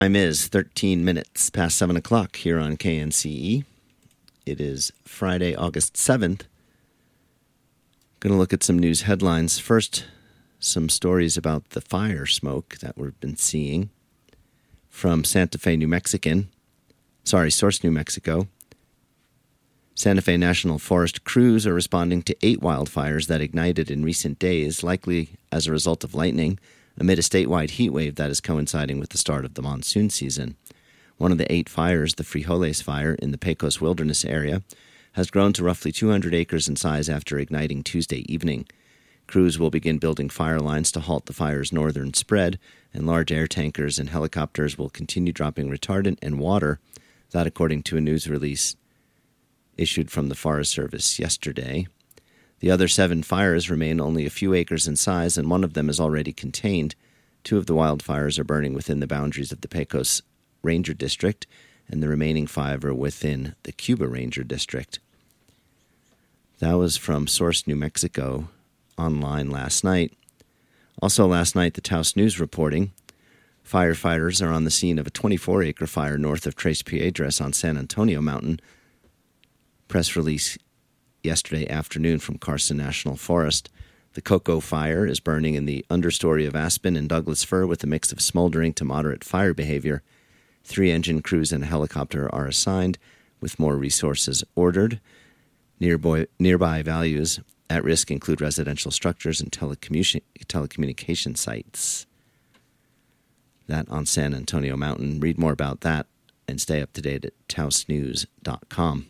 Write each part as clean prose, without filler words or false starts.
Time is 13 minutes past 7 o'clock here on KNCE. It is Friday, August 7th. Going to look at some news headlines. First, some stories about the fire smoke that we've been seeing from Santa Fe, Source, New Mexico. Santa Fe National Forest crews are responding to 8 wildfires that ignited in recent days, likely as a result of lightning, amid a statewide heat wave that is coinciding with the start of the monsoon season. One of the 8 fires, the Frijoles Fire in the Pecos Wilderness area, has grown to roughly 200 acres in size after igniting Tuesday evening. Crews will begin building fire lines to halt the fire's northern spread, and large air tankers and helicopters will continue dropping retardant and water, that according to a news release issued from the Forest Service yesterday. The other 7 fires remain only a few acres in size, and one of them is already contained. 2 of the wildfires are burning within the boundaries of the Pecos Ranger District, and the remaining 5 are within the Cuba Ranger District. That was from Source, New Mexico, online last night. Also last night, the Taos News reporting, firefighters are on the scene of a 24-acre fire north of Tres Piedras on San Antonio Mountain. Press release yesterday afternoon from Carson National Forest. The Cocoa Fire is burning in the understory of aspen and Douglas fir with a mix of smoldering to moderate fire behavior. 3 engine crews and a helicopter are assigned, with more resources ordered. Nearby values at risk include residential structures and telecommunication sites. That on San Antonio Mountain. Read more about that and stay up to date at taosnews.com.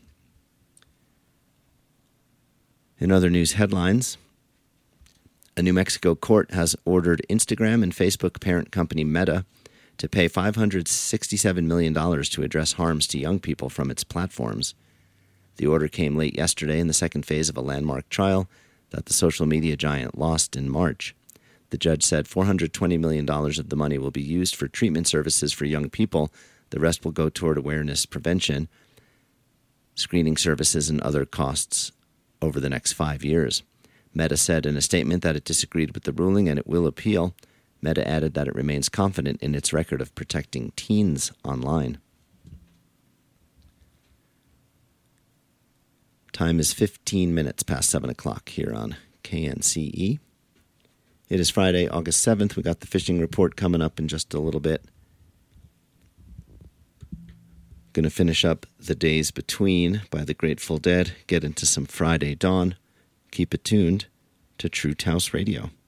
In other news headlines, a New Mexico court has ordered Instagram and Facebook parent company Meta to pay $567 million to address harms to young people from its platforms. The order came late yesterday in the second phase of a landmark trial that the social media giant lost in March. The judge said $420 million of the money will be used for treatment services for young people. The rest will go toward awareness prevention, screening services, and other costs over the next 5 years. Meta said in a statement that it disagreed with the ruling and it will appeal. Meta added that it remains confident in its record of protecting teens online. Time is 15 minutes past 7 o'clock here on KNCE. It is Friday, August 7th. We got the fishing report coming up in just a little bit. Going to finish up The Days Between by the Grateful Dead, get into some Friday Dawn. Keep it tuned to True Taos Radio.